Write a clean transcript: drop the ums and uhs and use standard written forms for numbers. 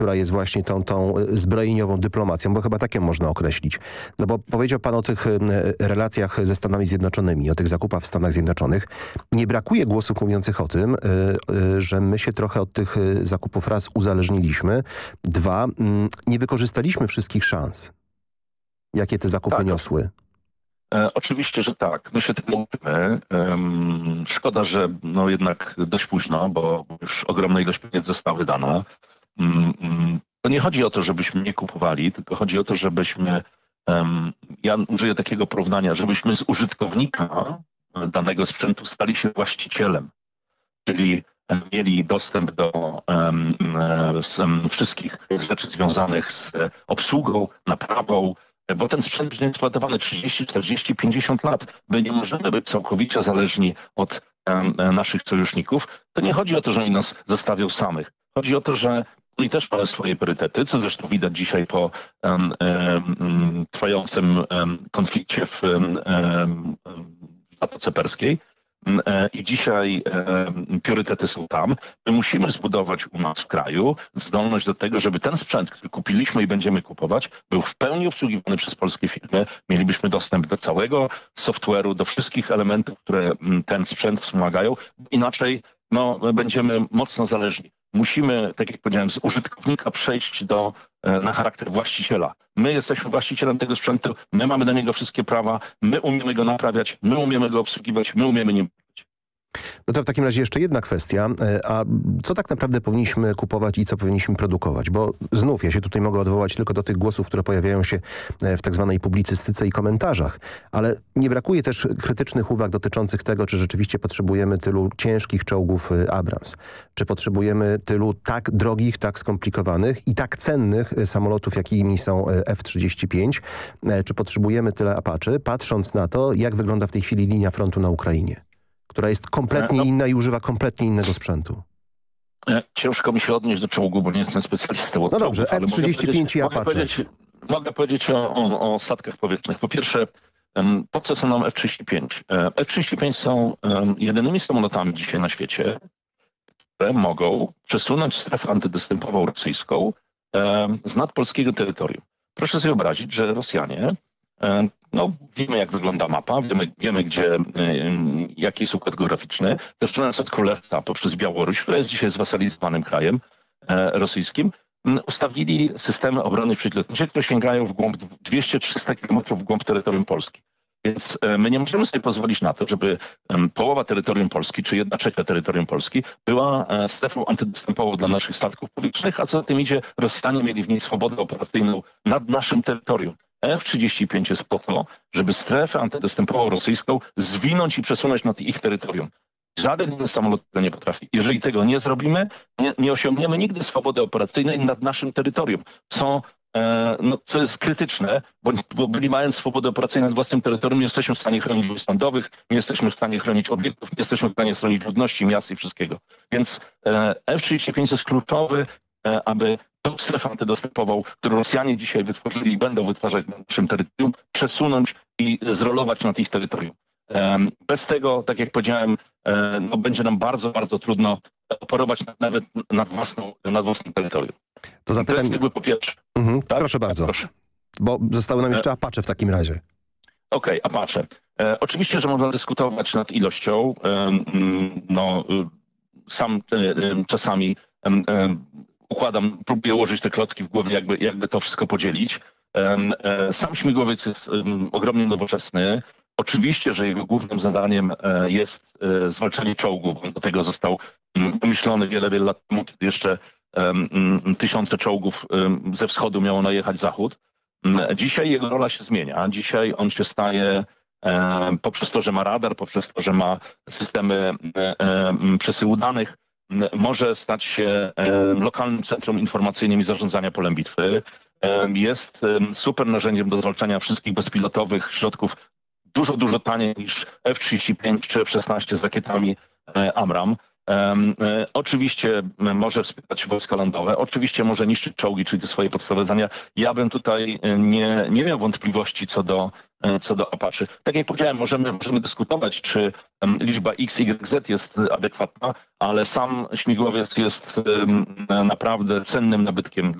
która jest właśnie tą zbrojeniową dyplomacją, bo chyba tak ją można określić. No bo powiedział pan o tych relacjach ze Stanami Zjednoczonymi, o tych zakupach w Stanach Zjednoczonych. Nie brakuje głosów mówiących o tym, że my się trochę od tych zakupów raz uzależniliśmy, dwa, nie wykorzystaliśmy wszystkich szans, jakie te zakupy niosły. Oczywiście, że tak. My się tym uczymy. Szkoda, że no jednak dość późno, bo już ogromna ilość pieniędzy została wydana. To nie chodzi o to, żebyśmy nie kupowali, tylko chodzi o to, żebyśmy, ja użyję takiego porównania, żebyśmy z użytkownika danego sprzętu stali się właścicielem. Czyli mieli dostęp do wszystkich rzeczy związanych z obsługą, naprawą, bo ten sprzęt będzie eksploatowany 30, 40, 50 lat. My nie możemy być całkowicie zależni od naszych sojuszników. To nie chodzi o to, że oni nas zostawią samych. Chodzi o to, że oni też mają swoje priorytety, co zresztą widać dzisiaj po trwającym konflikcie w Zatoce Perskiej. I dzisiaj priorytety są tam. My musimy zbudować u nas w kraju zdolność do tego, żeby ten sprzęt, który kupiliśmy i będziemy kupować, był w pełni obsługiwany przez polskie firmy. Mielibyśmy dostęp do całego software'u, do wszystkich elementów, które ten sprzęt wspomagają. Inaczej będziemy mocno zależni. Musimy, tak jak powiedziałem, z użytkownika przejść na charakter właściciela. My jesteśmy właścicielem tego sprzętu, my mamy do niego wszystkie prawa, my umiemy go naprawiać, my umiemy go obsługiwać, my umiemy nim być. No to w takim razie jeszcze jedna kwestia. A co tak naprawdę powinniśmy kupować i co powinniśmy produkować? Bo znów ja się tutaj mogę odwołać tylko do tych głosów, które pojawiają się w tak zwanej publicystyce i komentarzach. Ale nie brakuje też krytycznych uwag dotyczących tego, czy rzeczywiście potrzebujemy tylu ciężkich czołgów Abrams. Czy potrzebujemy tylu tak drogich, tak skomplikowanych i tak cennych samolotów, jakimi są F-35. Czy potrzebujemy tyle Apache, patrząc na to, jak wygląda w tej chwili linia frontu na Ukrainie, która jest kompletnie inna i używa kompletnie innego sprzętu. Ciężko mi się odnieść do czołgu, bo nie jestem specjalistą od No dobrze, czołgów, F-35 i Apache. Mogę powiedzieć o statkach powietrznych. Po pierwsze, po co są nam F-35? F-35 są jedynymi samolotami dzisiaj na świecie, które mogą przesunąć strefę antydostępową rosyjską z nad polskiego terytorium. Proszę sobie wyobrazić, że Rosjanie, wiemy jak wygląda mapa, wiemy jaki jest układ geograficzny, zaczynając od Królestwa poprzez Białoruś, która jest dzisiaj zwasalizowanym krajem rosyjskim, ustawili systemy obrony przeciwlotniczej, które sięgają w głąb 200-300 km w głąb terytorium Polski. Więc my nie możemy sobie pozwolić na to, żeby połowa terytorium Polski, czy 1/3 terytorium Polski była strefą antydostępową dla naszych statków powietrznych, a co za tym idzie, Rosjanie mieli w niej swobodę operacyjną nad naszym terytorium. F-35 jest po to, żeby strefę antydostępową rosyjską zwinąć i przesunąć nad ich terytorium. Żaden inny samolot tego nie potrafi. Jeżeli tego nie zrobimy, nie osiągniemy nigdy swobody operacyjnej nad naszym terytorium. Co jest krytyczne, bo byli mając swobodę operacyjną nad własnym terytorium, nie jesteśmy w stanie chronić wojsk lądowych, nie jesteśmy w stanie chronić obiektów, nie jesteśmy w stanie chronić ludności, miast i wszystkiego. Więc F-35 jest kluczowy, aby tą strefę antydostępową, którą Rosjanie dzisiaj wytworzyli i będą wytwarzać na naszym terytorium, przesunąć i zrolować nad ich terytorium. Bez tego, tak jak powiedziałem, będzie nam bardzo, bardzo trudno operować nawet nad własnym terytorium. To zapytam... To jest po pierwsze. Tak? Proszę bardzo, proszę. Bo zostały nam jeszcze Apache w takim razie. Okej, Apache. Oczywiście, że można dyskutować nad ilością. Sam czasami próbuję ułożyć te klocki w głowie, jakby to wszystko podzielić. Sam śmigłowiec jest ogromnie nowoczesny. Oczywiście, że jego głównym zadaniem jest zwalczanie czołgów. On do tego został wymyślony wiele, wiele lat temu, kiedy jeszcze tysiące czołgów ze wschodu miało najechać zachód. Dzisiaj jego rola się zmienia. Dzisiaj on się staje poprzez to, że ma radar, poprzez to, że ma systemy przesyłu danych, może stać się lokalnym centrum informacyjnym i zarządzania polem bitwy. Jest super narzędziem do zwalczania wszystkich bezpilotowych środków dużo, dużo taniej niż F-35 czy F-16 z rakietami AMRAAM. Oczywiście może wspierać wojska lądowe, oczywiście może niszczyć czołgi, czyli te swoje podstawowe zadania. Ja bym tutaj nie miał wątpliwości co do co do Apache. Tak jak powiedziałem, możemy dyskutować, czy liczba XYZ jest adekwatna, ale sam śmigłowiec jest naprawdę cennym nabytkiem